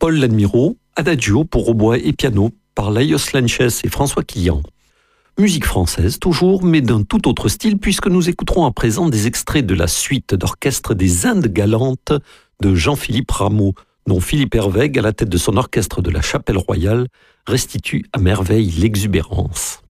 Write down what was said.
Paul L'Admiro, Adagio pour hautbois et piano par Laios Lanches et François Quillian. Musique française toujours, mais d'un tout autre style, puisque nous écouterons à présent des extraits de la suite d'orchestre des Indes galantes de Jean-Philippe Rameau, dont Philippe Hervègue, à la tête de son orchestre de la Chapelle Royale, restitue à merveille l'exubérance.